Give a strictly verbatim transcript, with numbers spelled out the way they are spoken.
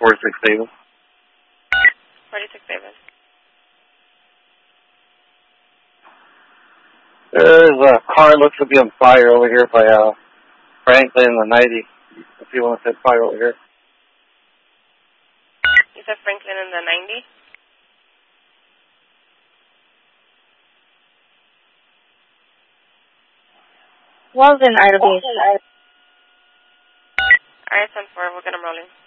forty-six Davis. forty-six Davis. There's a car looks to be on fire over here by uh, Franklin the ninety. If you want to set fire over here. You said Franklin in the ninety? Walden, R W. Alright, ten four, we'll get him rolling.